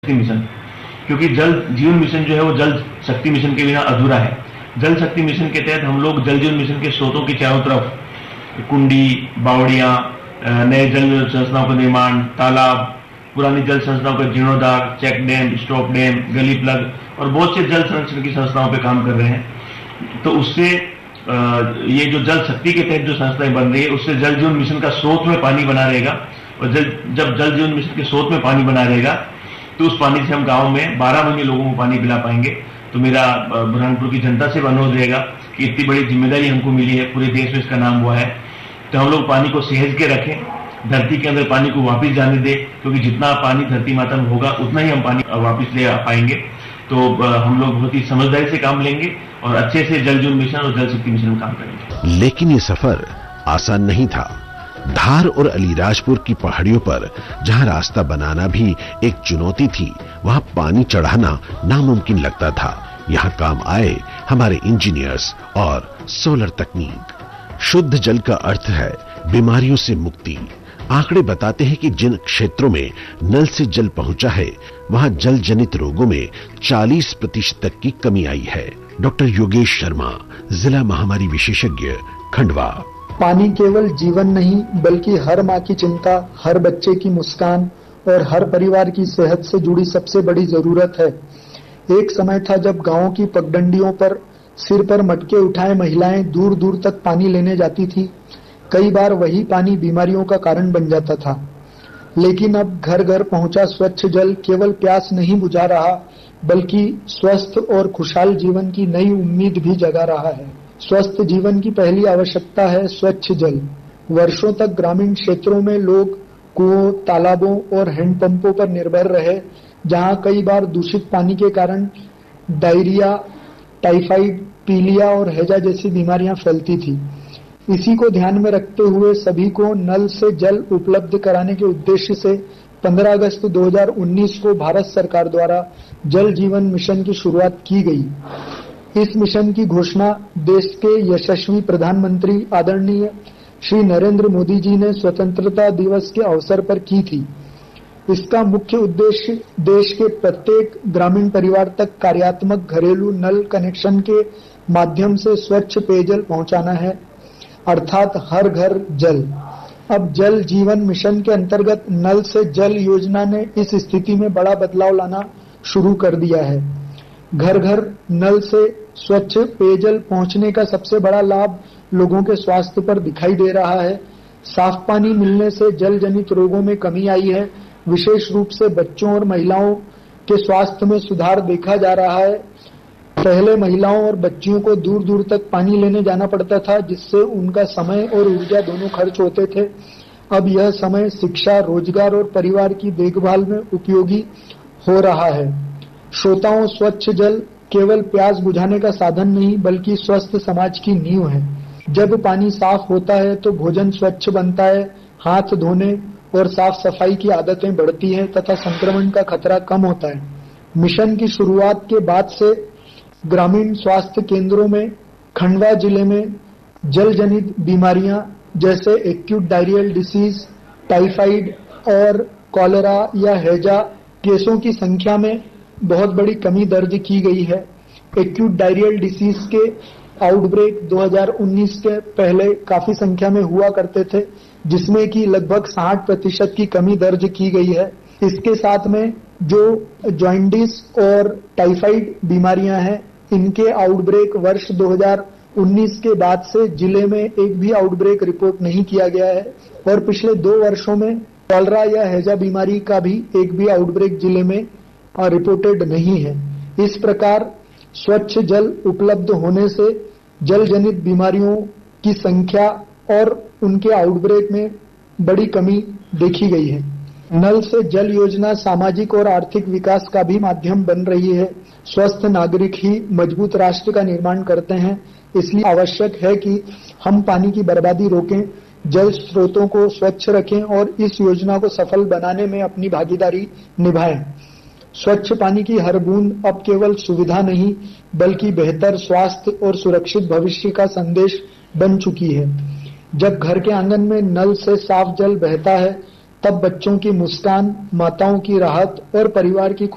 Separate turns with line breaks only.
Mission, क्योंकि जल जीवन मिशन जो है वो जल शक्ति मिशन के बिना अधूरा है। जल शक्ति मिशन के तहत हम लोग जल जीवन मिशन के स्रोतों के चारों तरफ कुंडी, बावड़ियां, नए जल संस्थाओं का निर्माण, तालाब, पुरानी जल संस्थाओं का जीर्णोद्धार, check dam, stop dam, gully plug और बहुत से जल संरक्षण की संस्थाओं पे काम कर रहे हैं। तो उससे ये जो जल शक्ति के तहत जो संस्थाएं बन रही है उससे जल जीवन मिशन का स्रोत में पानी बना रहेगा, और जब जल जीवन मिशन के स्रोत में पानी बना रहेगा तो उस पानी से हम गांव में 12 महीने लोगों को पानी पिला पाएंगे। तो मेरा बुरहानपुर की जनता से अनुरोध रहेगा कि इतनी बड़ी जिम्मेदारी हमको मिली है, पूरे देश में इसका नाम हुआ है, तो हम लोग पानी को सहेज के रखें, धरती के अंदर पानी को वापस जाने दे, क्योंकि जितना पानी धरती माता में होगा उतना ही हम पानी वापस ले पाएंगे। तो हम लोग बहुत ही समझदारी से काम लेंगे और अच्छे से जल जीवन मिशन और जल शक्ति मिशन में काम करेंगे।
लेकिन ये सफर आसान नहीं था। धार और अलीराजपुर की पहाड़ियों पर जहां रास्ता बनाना भी एक चुनौती थी, वहां पानी चढ़ाना नामुमकिन लगता था। यहाँ काम आए हमारे इंजीनियर्स और सोलर तकनीक। शुद्ध जल का अर्थ है बीमारियों से मुक्ति। आंकड़े बताते हैं कि जिन क्षेत्रों में नल से जल पहुंचा है वहां जल जनित रोगों में 40% तक की कमी आई है। डॉक्टर योगेश शर्मा, जिला महामारी विशेषज्ञ, खंडवा।
पानी केवल जीवन नहीं बल्कि हर माँ की चिंता, हर बच्चे की मुस्कान और हर परिवार की सेहत से जुड़ी सबसे बड़ी जरूरत है। एक समय था जब गांवों की पगडंडियों पर सिर पर मटके उठाए महिलाएं दूर दूर तक पानी लेने जाती थी। कई बार वही पानी बीमारियों का कारण बन जाता था। लेकिन अब घर घर पहुंचा स्वच्छ जल केवल प्यास नहीं बुझा रहा बल्कि स्वस्थ और खुशहाल जीवन की नई उम्मीद भी जगा रहा है। स्वस्थ जीवन की पहली आवश्यकता है स्वच्छ जल। वर्षों तक ग्रामीण क्षेत्रों में लोग कुओं, तालाबों और हैंडपंपों पर निर्भर रहे, जहां कई बार दूषित पानी के कारण डायरिया, टाइफाइड, पीलिया और हैजा जैसी बीमारियां फैलती थी। इसी को ध्यान में रखते हुए सभी को नल से जल उपलब्ध कराने के उद्देश्य से 15 अगस्त 2019 को भारत सरकार द्वारा जल जीवन मिशन की शुरुआत की गई। इस मिशन की घोषणा देश के यशस्वी प्रधानमंत्री आदरणीय श्री नरेंद्र मोदी जी ने स्वतंत्रता दिवस के अवसर पर की थी। इसका मुख्य उद्देश्य देश के प्रत्येक ग्रामीण परिवार तक कार्यात्मक घरेलू नल कनेक्शन के माध्यम से स्वच्छ पेयजल पहुंचाना है, अर्थात हर घर जल। अब जल जीवन मिशन के अंतर्गत नल से जल योजना ने इस स्थिति में बड़ा बदलाव लाना शुरू कर दिया है। घर घर नल से स्वच्छ पेयजल पहुंचने का सबसे बड़ा लाभ लोगों के स्वास्थ्य पर दिखाई दे रहा है। साफ पानी मिलने से जल जनित रोगों में कमी आई है। विशेष रूप से बच्चों और महिलाओं के स्वास्थ्य में सुधार देखा जा रहा है। पहले महिलाओं और बच्चियों को दूर दूर तक पानी लेने जाना पड़ता था, जिससे उनका समय और ऊर्जा दोनों खर्च होते थे। अब यह समय शिक्षा, रोजगार और परिवार की देखभाल में उपयोगी हो रहा है। श्रोताओं, स्वच्छ जल केवल प्यास बुझाने का साधन नहीं बल्कि स्वस्थ समाज की नींव है। जब पानी साफ होता है तो भोजन स्वच्छ बनता है, हाथ धोने और साफ सफाई की आदतें बढ़ती हैं तथा संक्रमण का खतरा कम होता है। मिशन की शुरुआत के बाद से ग्रामीण स्वास्थ्य केंद्रों में खंडवा जिले में जल जनित बीमारियां जैसे एक्यूट डायरियल डिसीज, टाइफाइड और कॉलेरा या हैजा केसों की संख्या में बहुत बड़ी कमी दर्ज की गई है। एक्यूट डायरियल डिसीज के आउटब्रेक 2019 के पहले काफी संख्या में हुआ करते थे, जिसमें कि लगभग 60% की कमी दर्ज की गई है। इसके साथ में जो जॉइंडिस और टाइफाइड बीमारियां हैं, इनके आउटब्रेक वर्ष 2019 के बाद से जिले में एक भी आउटब्रेक रिपोर्ट नहीं किया गया है और पिछले 2 वर्षों में कॉलरा या हैजा बीमारी का भी एक भी आउटब्रेक जिले में रिपोर्टेड नहीं है। इस प्रकार स्वच्छ जल उपलब्ध होने से जल जनित बीमारियों की संख्या और उनके आउटब्रेक में बड़ी कमी देखी गई है। नल से जल योजना सामाजिक और आर्थिक विकास का भी माध्यम बन रही है। स्वस्थ नागरिक ही मजबूत राष्ट्र का निर्माण करते हैं। इसलिए आवश्यक है कि हम पानी की बर्बादी रोकें, जल स्रोतों को स्वच्छ रखें और इस योजना को सफल बनाने में अपनी भागीदारी निभाएं। स्वच्छ पानी की हर बूंद अब केवल सुविधा नहीं बल्कि बेहतर स्वास्थ्य और सुरक्षित भविष्य का संदेश बन चुकी है। जब घर के आंगन में नल से साफ जल बहता है, तब बच्चों की मुस्कान, माताओं की राहत और परिवार की